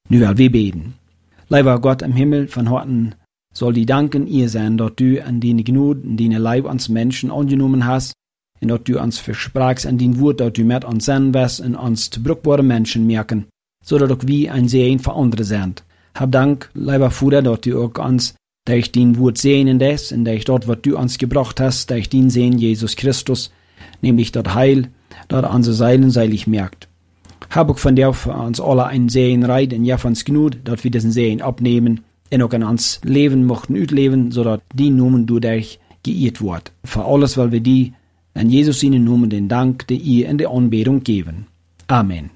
Nu will wir beten. Lieber Gott im Himmel, von Horten soll die danken ihr sein, dass du an deine Gnade, an deine Leib ans Menschen angenommen hast, und dass du uns versprachst an dein Wort, dass du mit uns sein wirst und uns zu brauchbare Menschen merken, so dass auch wir ein Segen für andere sind. Hab Dank, lieber Vater, dass du auch uns durch dein Wort sehen lässt und durch dort, was du uns gebracht hast, durch dein Sehen Jesus Christus, nämlich das Heil, das unsere Seelen seilig merkt. Hab auch von dir für uns alle einen Segen reit und ja von uns genug, dass wir diesen Segen abnehmen und auch in uns Leben mochten utleben, so dass die Namen dadurch geehrt wird. Für alles, weil wir die an Jesus seinen Namen den Dank, der ihr in der Anbetung geben. Amen.